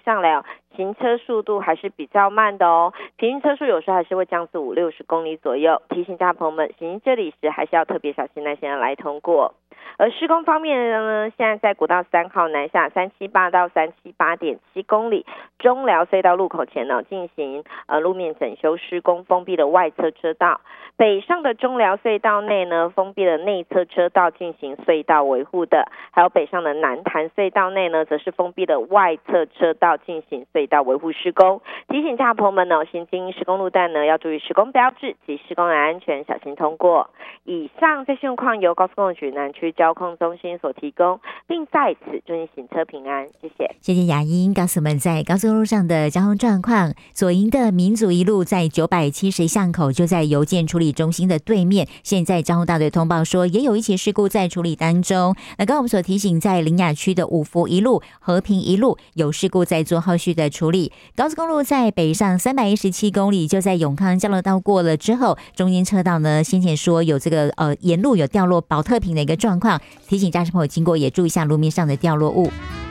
上来行车速度还是比较慢的哦，平均车速有时候还是会降至50-60公里左右，提醒大家朋友们行经这里时还是要特别小心耐心的来通过。而施工方面呢，现在在国道3号南下378到378.7公里，中寮隧道路口前呢进行路面整修施工，封闭了外侧车道。北上的中寮隧道内呢，封闭了内侧车道进行隧道维护的，还有北上的南潭隧道内呢，则是封闭了外侧车道进行隧道维护施工。提醒大家朋友们呢，行经施工路段呢，要注意施工标志及施工的安全，小心通过。以上这些情况由高速公路局南区交通中心所提供，并在此祝你行车平安，谢谢。 谢谢雅英告诉我们在高速公路上的交通状况。左营的民族一路在970巷口，就在邮件处理中心的对面，现在交通大队通报说也有一起事故在处理当中。那刚刚我们所提醒，在苓雅区的五福一路、和平一路有事故在做后续的处理。高速公路在北上317公里，就在永康交流道过了之后，中间车道呢先前说有这个沿路有掉落保特瓶的一个状况，提醒驾驶朋友经过也注意一下路面上的掉落物。